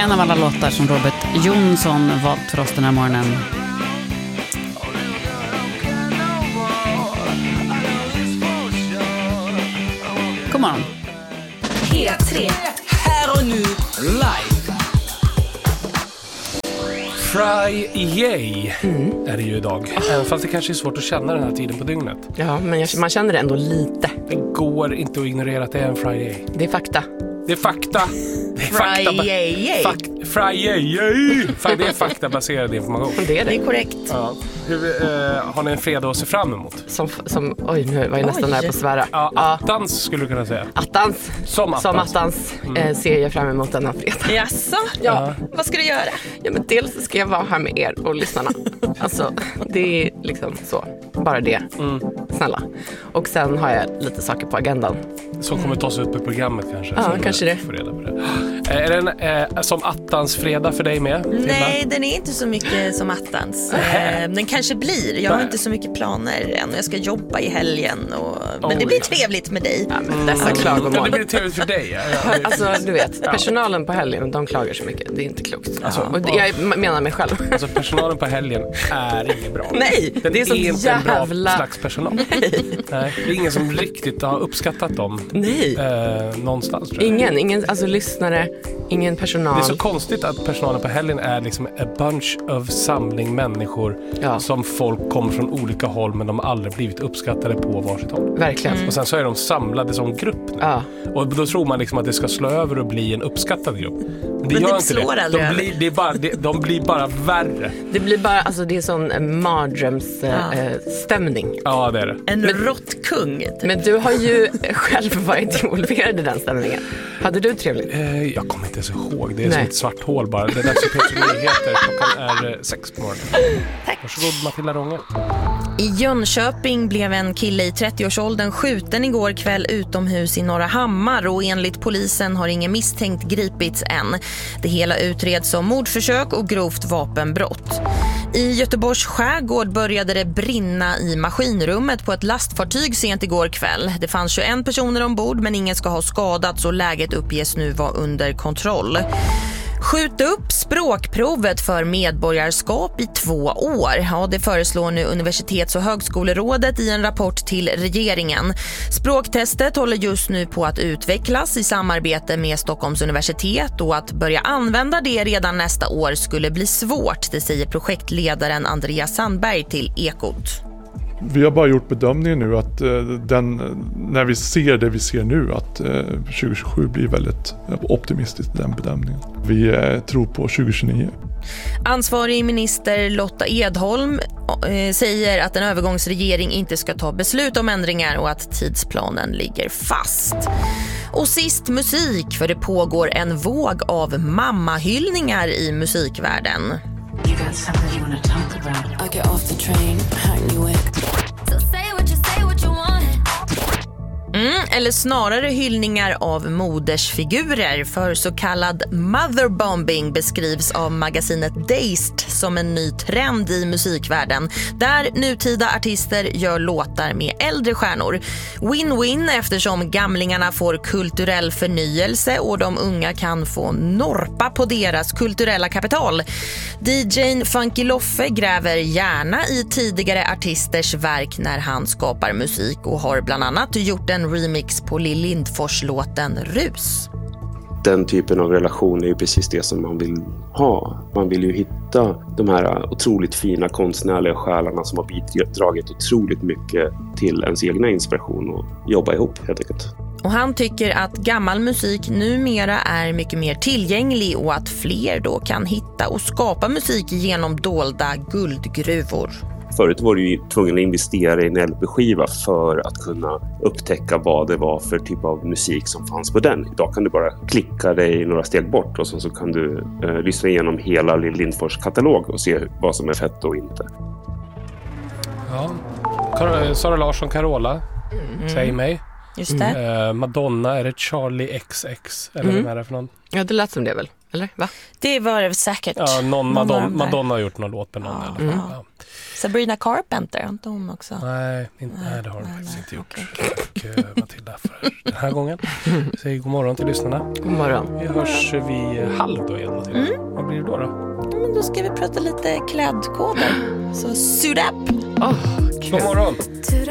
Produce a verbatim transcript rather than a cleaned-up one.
En av alla låtar som Robert Jonsson valt för oss den här morgonen. God morgon. P tre. Här och nu. Live. Friday mm. är det ju idag. Även fast det kanske är svårt att känna den här tiden på dygnet. Ja, men jag, man känner det ändå lite. Det går inte att ignorera att det är en Friday. Det är fakta. Det är fakta. Det är Friday. Fak- Friday. Det är faktabaserad information. Det är det. Det är korrekt. Ja. Hur, eh, har ni en fredag att se fram emot? Som, som, oj, nu var jag nästan nära på att svära. Ja, attans skulle du kunna säga. Attans. Som attans. Som attans Mm. eh, ser jag fram emot denna fredag. Jaså? Ja. Vad ska du göra? Ja, men dels ska jag vara här med er och lyssnarna. Alltså, det är liksom så. Bara det. Mm. Snälla. Och sen har jag lite saker på agendan. Som kommer tas upp i programmet kanske. Ja, kanske det. Får reda på det. Är den eh, som attans fredag för dig med? Nej, den är inte så mycket som attans. Eh, den kanske blir. Jag har inte så mycket planer än. Jag ska jobba i helgen. Och... Men Oj. det blir trevligt med dig. Ja, men dessa Ja, klagomål. det blir trevligt för dig. Ja, ja. Alltså, du vet, personalen på helgen, de klagar så mycket. Det är inte klokt. Alltså, och det, jag menar mig själv. Alltså personalen på helgen är inte bra. Nej, Den det är så inte en bra jävla... slags personal. Nej. Nej, det är ingen som riktigt har uppskattat dem. Nej. Eh, någonstans tror jag. Ingen, ingen, alltså lyssnare, ingen personal. Det är så konstigt att personalen på helgen är liksom a bunch of samling människor Ja. som folk kommer från olika håll men de har aldrig blivit uppskattade på varsitt håll. Verkligen. Och sen så är de samlade som grupp nu. Ja. Och då tror man liksom att det ska slå över och bli en uppskattad grupp. Men det Men gör det inte slår det. aldrig De blir, det är bara, det, de blir bara värre. Det blir bara, alltså det är sån eh, mardrömsstämning. Ja. Eh, stämning. Ja, det är det. En råttkung. Typ. Men du har ju själv varit involverad i den stämningen. Hade du trevligt? Eh, jag kommer inte ens ihåg. Det är Nej. som ett svart hål bara. Det är där som P tre Nyheter. Klockan är eh, sex på morgonen. Tack. Varsågod Matilda Rånge. I Jönköping blev en kille i trettioårsåldern skjuten igår kväll utomhus i Norra Hammar och enligt polisen har ingen misstänkt gripits än. Det hela utreds som mordförsök och grovt vapenbrott. I Göteborgs skärgård började det brinna i maskinrummet på ett lastfartyg sent igår kväll. Det fanns tjugoen personer ombord men ingen ska ha skadats och läget uppges nu vara under kontroll. Skjut upp språkprovet för medborgarskap i två år. Ja, det föreslår nu Universitets- och högskolerådet i en rapport till regeringen. Språktestet håller just nu på att utvecklas i samarbete med Stockholms universitet och att börja använda det redan nästa år skulle bli svårt, det säger projektledaren Andreas Sandberg till Ekot. Vi har bara gjort bedömningen nu att eh, den, när vi ser det vi ser nu att eh, tjugo tjugosju blir väldigt optimistiskt den bedömningen. Vi eh, tror på tjugo tjugonio. Ansvarig minister Lotta Edholm eh, säger att en övergångsregering inte ska ta beslut om ändringar och att tidsplanen ligger fast. Och sist musik, för det pågår en våg av mammahyllningar i musikvärlden. You got something you want to talk about. I get off the train, Hackneywick. So say what you say what you want. Mm, eller snarare hyllningar av modersfigurer, för så kallad motherbombing beskrivs av magasinet Dazed som en ny trend i musikvärlden där nutida artister gör låtar med äldre stjärnor. Win-win eftersom gamlingarna får kulturell förnyelse och de unga kan få norpa på deras kulturella kapital. D J:n Funky Loffe gräver gärna i tidigare artisters verk när han skapar musik och har bland annat gjort en remix på Lill Lindfors-låten Rus. Den typen av relation är ju precis det som man vill ha. Man vill ju hitta de här otroligt fina konstnärliga själarna som har bidragit otroligt mycket till ens egna inspiration och jobba ihop helt enkelt. Och han tycker att gammal musik numera är mycket mer tillgänglig och att fler då kan hitta och skapa musik genom dolda guldgruvor. Förut var du ju tvungen att investera i en L P-skiva för att kunna upptäcka vad det var för typ av musik som fanns på den. Idag kan du bara klicka dig några steg bort och så, så kan du eh, lyssna igenom hela Lill Lindfors katalog och se vad som är fett och inte. Ja. Kar- Sara Larsson, Carola, mm. Säg mig. Just det. Uh, Madonna, är det Charlie X X? Eller mm. vad är det för någon? Ja, det lät som det väl. Eller va? Det var det säkert. Ja, någon Någon Madonna, av de där. Madonna har gjort någon låt med någon. Ja, Eller? ja. Ja. Sabrina Carpenter, inte hon också? Nej, inte, nej, det har de nej, faktiskt nej, inte gjort. okej. Och uh, Matilda för den här gången. Vi säger god morgon till lyssnarna. God morgon. Vi hörs vid halv då igen, Matilda. Mm. Vad blir det då då? Ja, men då ska vi prata lite klädkoder. Så suit up! Oh, God morgon! To the